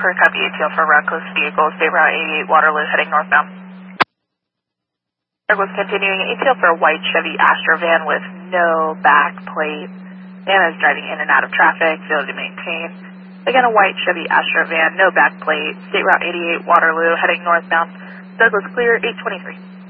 Per copy ATL for reckless vehicle, State Route 88 Waterloo heading northbound. Douglas continuing ATL for a white Chevy Astra van with no back plate. Van is driving in and out of traffic, failure to maintain. Again, a white Chevy Astra van, no back plate, State Route 88 Waterloo heading northbound. Douglas clear 823.